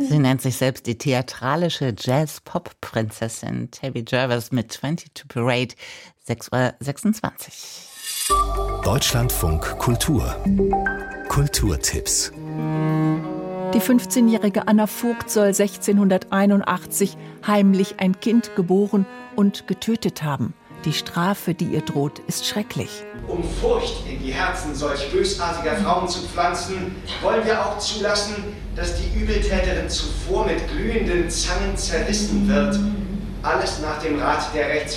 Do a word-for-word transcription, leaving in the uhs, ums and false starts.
Sie nennt sich selbst die theatralische Jazz-Pop-Prinzessin Tabby Jarvis mit zweiundzwanzig Parade, sechs Uhr sechsundzwanzig. Deutschlandfunk Kultur. Kulturtipps. Die fünfzehnjährige Anna Vogt soll sechzehnhunderteinundachtzig heimlich ein Kind geboren und getötet haben. Die Strafe, die ihr droht, ist schrecklich. Um Furcht in die Herzen solch bösartiger Frauen zu pflanzen, wollen wir auch zulassen, dass die Übeltäterin zuvor mit glühenden Zangen zerrissen wird. Alles nach dem Rat der Rechtsprechung.